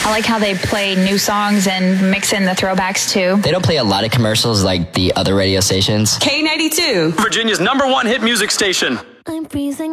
I like how they play new songs and mix in the throwbacks too. They don't play a lot of commercials like the other radio stations. K92, Virginia's #1 hit music station. I'm freezing.